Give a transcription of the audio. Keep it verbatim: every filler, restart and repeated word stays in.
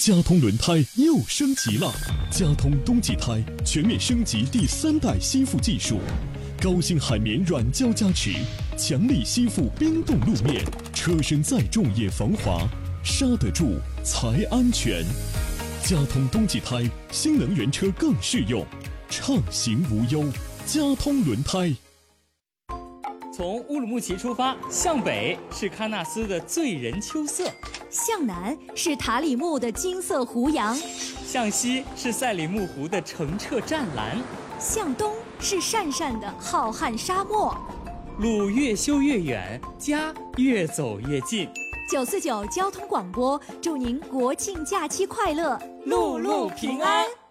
佳通轮胎又升级了，佳通冬季胎全面升级第三代吸附技术，高性海绵软胶加持，强力吸附冰冻路面，车身再重也防滑，刹得住才安全。佳通冬季胎，新能源车更适用，畅行无忧。佳通轮胎。 从乌鲁木齐出发，向北是喀纳斯的醉人秋色， 向南是塔里木的金色湖洋， 向西是赛里木湖的澄澈湛蓝， 向东是汕汕的浩瀚沙漠。 路越修越远，家越走越近。 九四九交通广播，祝您国庆假期快乐， 路路平安。